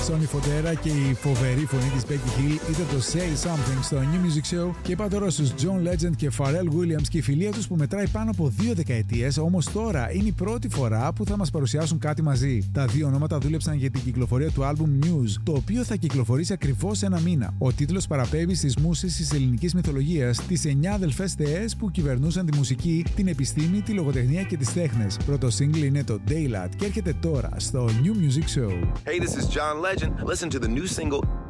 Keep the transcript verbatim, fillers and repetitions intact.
Sonny Fodera και η φοβερή φωνή της Becky Hill ήταν το Say Something στο New Music Show. Και είπα τώρα στους John Legend και Pharrell Williams και η φιλία τους που μετράει πάνω από δύο δεκαετίες, όμως τώρα είναι η πρώτη φορά που θα μας παρουσιάσουν κάτι μαζί. Τα δύο ονόματα δούλεψαν για την κυκλοφορία του album News, το οποίο θα κυκλοφορήσει ακριβώς ένα μήνα. Ο τίτλος παραπέμπει στις μούσες της ελληνικής μυθολογίας, τις εννιά αδελφές θεές που κυβερνούσαν τη μουσική, την επιστήμη, τη λογοτεχνία και τις τέχνες. Πρώτο single είναι το Daylight και έρχεται τώρα στο New Music Show. Hey, this is John Legend. Listen to the new single